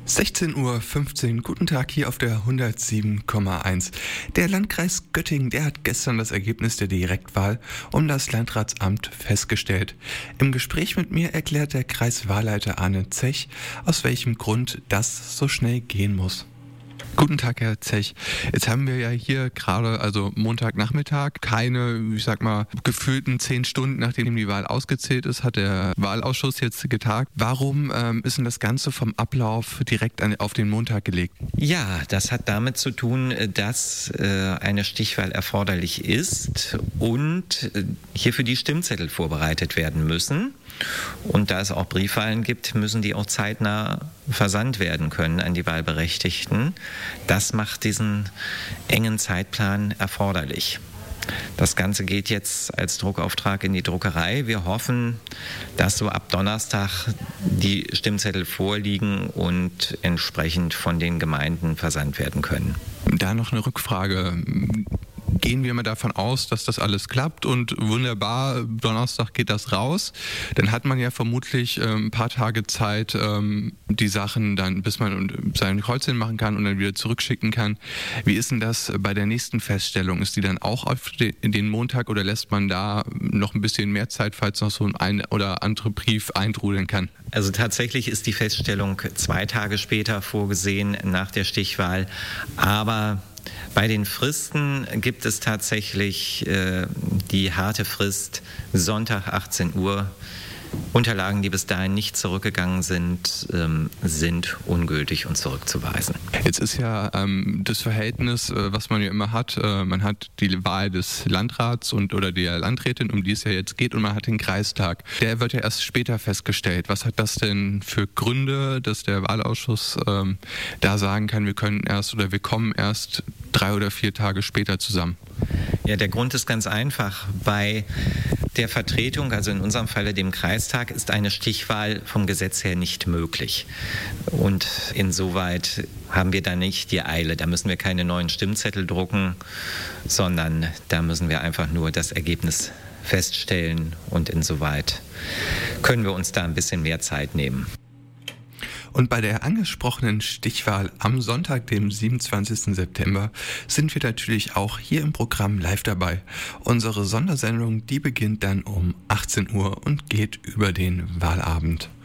16:15 Uhr, guten Tag hier auf der 107,1. Der Landkreis Göttingen, der hat gestern das Ergebnis der Direktwahl um das Landratsamt festgestellt. Im Gespräch mit mir erklärt der Kreiswahlleiter Arne Zech, aus welchem Grund das so schnell gehen muss. Guten Tag, Herr Zech. Jetzt haben wir ja hier gerade, also Montagnachmittag, keine, gefühlten 10 Stunden, nachdem die Wahl ausgezählt ist, hat der Wahlausschuss jetzt getagt. Warum ist denn das Ganze vom Ablauf direkt auf den Montag gelegt? Ja, das hat damit zu tun, dass eine Stichwahl erforderlich ist und hierfür die Stimmzettel vorbereitet werden müssen. Und da es auch Briefwahlen gibt, müssen die auch zeitnah versandt werden können an die Wahlberechtigten. Das macht diesen engen Zeitplan erforderlich. Das Ganze geht jetzt als Druckauftrag in die Druckerei. Wir hoffen, dass so ab Donnerstag die Stimmzettel vorliegen und entsprechend von den Gemeinden versandt werden können. Da noch eine Rückfrage. Gehen wir mal davon aus, dass das alles klappt und wunderbar, Donnerstag geht das raus. Dann hat man ja vermutlich ein paar Tage Zeit, die Sachen dann, bis man sein Kreuzchen machen kann und dann wieder zurückschicken kann. Wie ist denn das bei der nächsten Feststellung? Ist die dann auch auf den Montag oder lässt man da noch ein bisschen mehr Zeit, falls noch so ein oder andere Brief eintrudeln kann? Also tatsächlich ist die Feststellung 2 Tage später vorgesehen nach der Stichwahl, aber bei den Fristen gibt es tatsächlich die harte Frist Sonntag 18 Uhr. Unterlagen, die bis dahin nicht zurückgegangen sind, sind ungültig und zurückzuweisen. Jetzt ist ja das Verhältnis, was man ja immer hat, man hat die Wahl des Landrats oder der Landrätin, um die es ja jetzt geht, und man hat den Kreistag. Der wird ja erst später festgestellt. Was hat das denn für Gründe, dass der Wahlausschuss da sagen kann, wir kommen erst 3 oder 4 Tage später zusammen? Ja, der Grund ist ganz einfach. Bei der Vertretung, also in unserem Falle dem Kreistag, ist eine Stichwahl vom Gesetz her nicht möglich. Und insoweit haben wir da nicht die Eile. Da müssen wir keine neuen Stimmzettel drucken, sondern da müssen wir einfach nur das Ergebnis feststellen. Und insoweit können wir uns da ein bisschen mehr Zeit nehmen. Und bei der angesprochenen Stichwahl am Sonntag, dem 27. September, sind wir natürlich auch hier im Programm live dabei. Unsere Sondersendung, die beginnt dann um 18 Uhr und geht über den Wahlabend.